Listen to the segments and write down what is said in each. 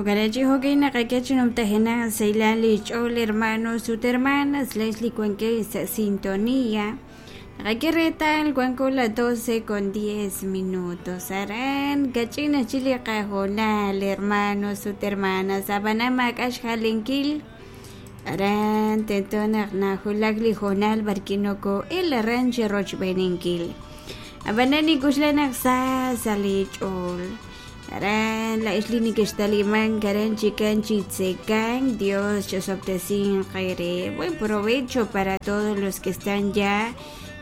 Ogarachi Hogina Kakachinum Tajena, Seilali, Chol, hermanos, sus hermanas, Leslie Cuenque, sintonía. Aquí reta el cuenco las 12:10. Arán, Cachina Chile Cajonal, hermanos, sus hermanas, Abanama Cashalinkil. Arán, Tentona Najulagli Jonal, Barquinoco, el arranche Roch Beninkil. Abanani Kuslanak Salichol. Arán, la islini que está limán, Karan Chican Chitsecan, Dios, Chosoptesin, Jaire. Buen provecho para todos los que están ya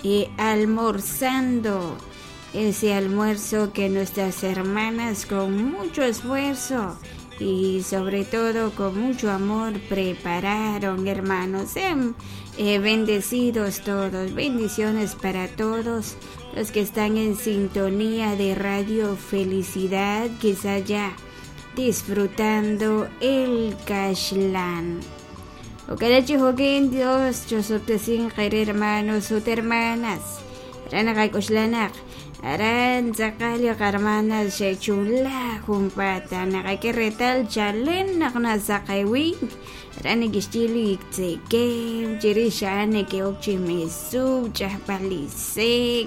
almorzando. Ese almuerzo que nuestras hermanas con mucho esfuerzo y sobre todo con mucho amor prepararon, hermanos. Sean bendecidos todos, bendiciones para todos los que están en sintonía de Radio Felicidad, quizá ya disfrutando el Cashlan. Okarachi Hogen, Dios, Chosoptesin, Jair, hermanos, sus hermanas, Ranagay Kushlanak, Aran, Zakalio, hermanas, Shechula, Jumpata, Nagakeretal, Chalen, Nagnazakaiwi, Ranigistili, Tsekem, Chirisha, Nekeokchi, Mesu, Chapalisek,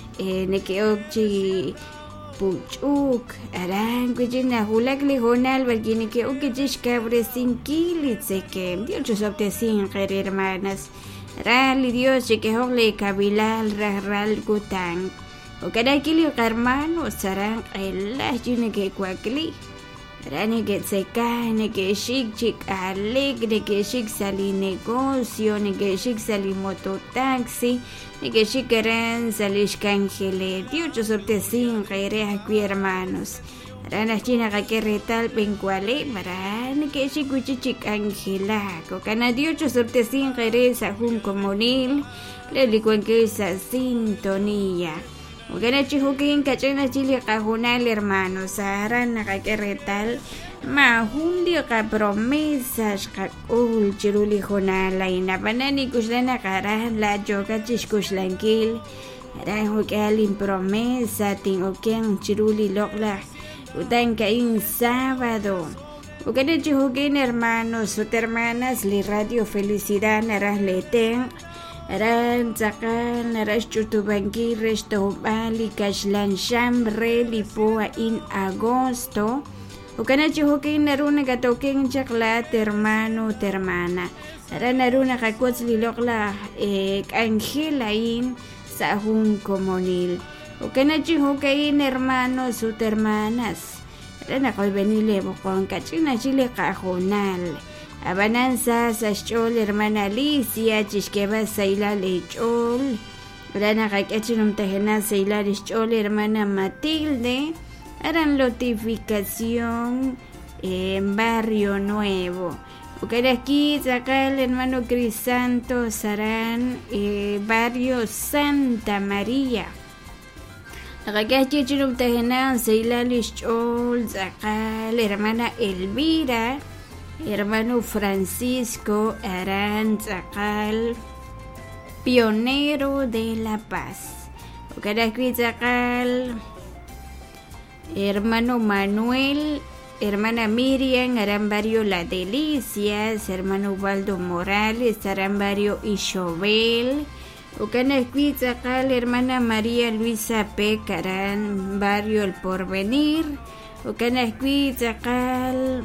Nekeokchi, Puchuk, Aran, Kujina, Hulakli, Honal, Valginike, Ukijish, Cabre, Sin Kilitsekem, Dios, Chosoptesin, Jair, hermanas, Rali, Dios, Chequehole, Kabilal, Ral, Gutang. Okarakili hermanos sarang elas yune que cuacli rani que se cae que chic alegre que chic sali negocio ni que chic sali mototaxi ni que chic eran salish cangele dios sortesin caere aquí hermanos rana china que retal pencuale marani que chic chic angela cocana dios sortesin caere sa jun comunil le licuen que esa sintonía. Oganachi Hukin, Cachana Chile Cajonal, hermanos, Saharan, Nakakeretal, Mahundio promesas, Kakul, Chiruli Jonala, Inabanani Kuslana Karan, La Yogachis Kuslankil, Rajukalin promesa, Tingoken, Chiruli Lokla, Utanka in sábado. Oganachi Hukin, hermanos, sus hermanas, Li Radio Felicidad, Naras Leten. Aran Zakan, Arash Chutubanki, Resto Bali, Kashlan Sham, Reli Poa in agosto. Ukanachi Hokin, Naruna Gatoken, Chaklat, hermano, hermana. Aran Naruna Kakutzli Lokla, Angela in Sahun Comonil. Ukanachi Hokin, hermanos, sus hermanas. Aran Akolbenile, Bokon, Kachina Chile Cajonal. Abananza, Sachol, hermana Alicia, Chisqueba, Saila, Lechol, Grana Rakachinum Tajena, Saila, Lechol, hermana Matilde, harán notificación en Barrio Nuevo. Aquí saca el hermano Crisanto, harán Barrio Santa María. Rakachinum Tajena, Saila, Lechol, saca la hermana Elvira. Hermano Francisco Aranzacal, pionero de la paz. Okaraquizacal, hermano Manuel, hermana Miriam, Arambario La Delicias, hermano Waldo Morales, Arambario Ishobel. Okaraquizacal, hermana María Luisa Pecarán, Barrio El Porvenir. Okaraquizacal.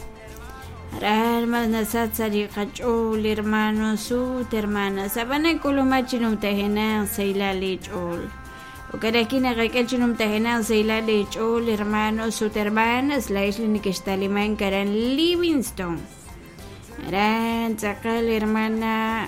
Hermanas Nasatsari Kachol, hermanos, sus hermanas, Sabana Colomachinum Tajena, Seila Lechol. Okarakina Kakachinum Tajena, Seila Lechol, hermanos, sus hermanas, la isla que está Limán, Karan Livingston. Aran Zakal, hermana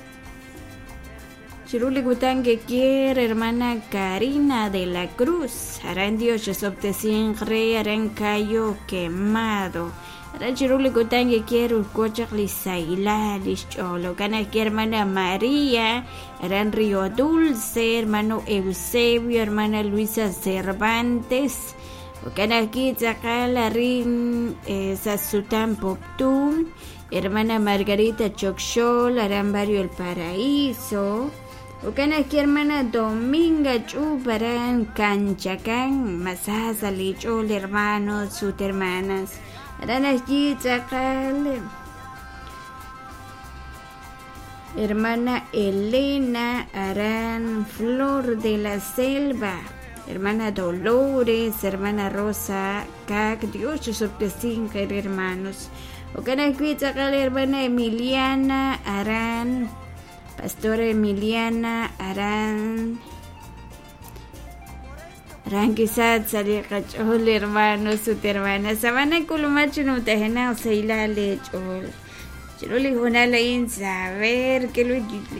Chiruli Gután que quiere, hermana Karina de la Cruz. Aran Dios, Chesoptesin, Rey, Aran Cayo Quemado. Rachiruli Gután que quiero Cochakli Saila, Licholo, Cana que hermana María, Aran Río Dulce, hermano Eusebio, hermana Luisa Cervantes, Cana aquí Zacala Rin, Sasutan Poptum, hermana Margarita Chocchol, Aran Barrio El Paraíso, Cana aquí hermana Dominga Chuparan, Canchacán, Masasa Lichol, hermanos, sus hermanas. Hermana Elena Arán Flor de la Selva, hermana Dolores, hermana Rosa Cac, Dios soptesin hermanos. Hermana Emiliana Arán, pastora Emiliana Arán. Ranquisat sali cachol hermanos, su hermana Sabana Culumacho no te genao seila lechol. Yo le digo a la saber que lo